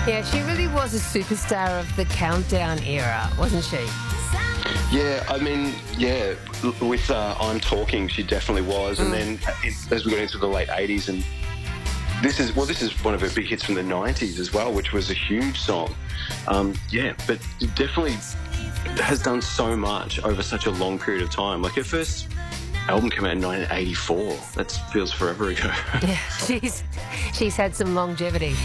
Yeah, she really was a superstar of the Countdown era, wasn't she? Yeah, I mean, yeah, with I'm Talking, she definitely was. And then as we got into the late 80s, and this is one of her big hits from the 90s as well, which was a huge song. Yeah, but it definitely has done so much over such a long period of time. Like her first album came out in 1984. That feels forever ago. Yeah, she's had some longevity.